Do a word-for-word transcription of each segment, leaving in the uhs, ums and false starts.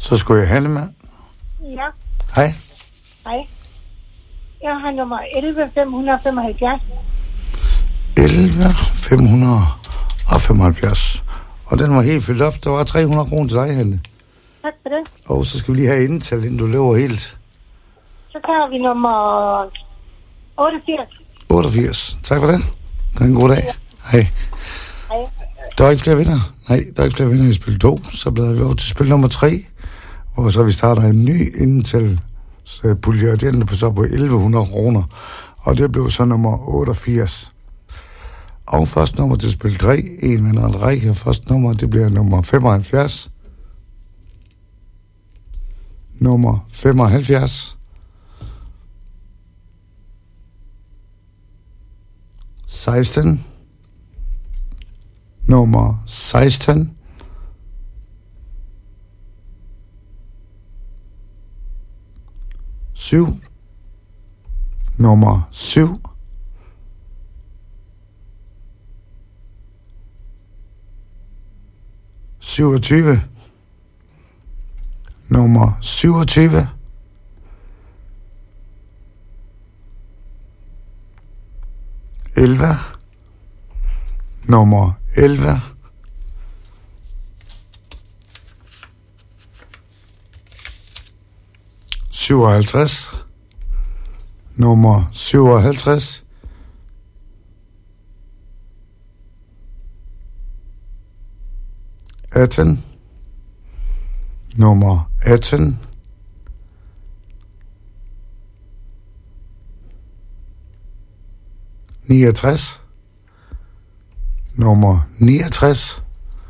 Så skulle jeg handle med. Ja, Hej. hej. Jeg har nummer elleve fem femoghalvfjerds. elleve fem femoghalvfjerds. Og den var helt fyldt op. Der var tre hundrede kroner til dig, Helle. Tak for det. Og så skal vi lige have indtal, inden du løber helt. Så tager vi nummer otteogfirs. otteogfirs. Tak for det. Det er en god dag. Hej. Hej. Der er ikke flere vinder. Nej, der er ikke flere vinder i spil to. Så bliver vi over til spil nummer tre. Og så vi starter en ny indtal pulje, og den er på så på elleve hundrede kroner. Og det blev så nummer otteogfirs. Og først nummer til spil tre. En vinder en række. Først nummer, det bliver nummer femoghalvfjerds. Nummer femoghalvfjerds. seksten. Nummer seksten. syv. Nummer syv. syvogtyve. Nummer syvogtyve. elleve. Nummer elleve. syvoghalvtreds. Nummer syvoghalvtreds. atten. Nummer atten. niogtres. Nummer niogtres.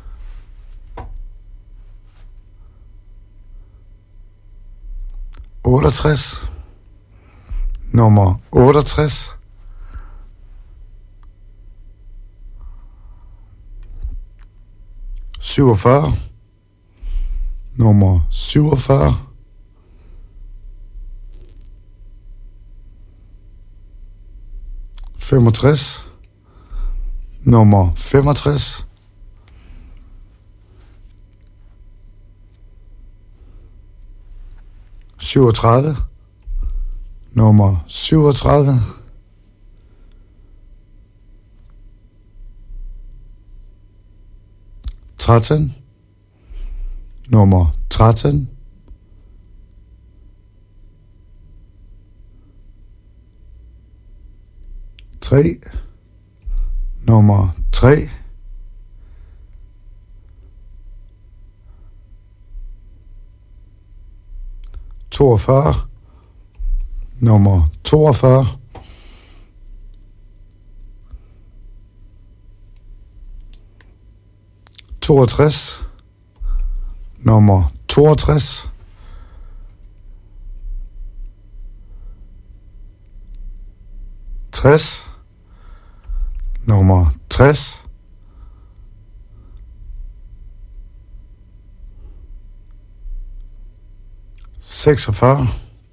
otteogtres. Nummer otteogtres. syvogfyrre. Nummer syvogfyrre. femogtres. Nummer femogtres. syvogtredive. Nummer syvogtredive. tretten. Nummer tretten. tre. Nummer tre. toogfyrre. Nummer toogfyrre. toogtres. Nummer toogtres. tres. Nummer tres. seksogfyrre.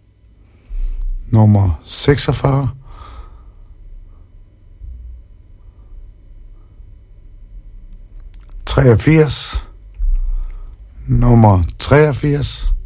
Nummer seksogfyrre. treogfirs. Nummer treogfirs.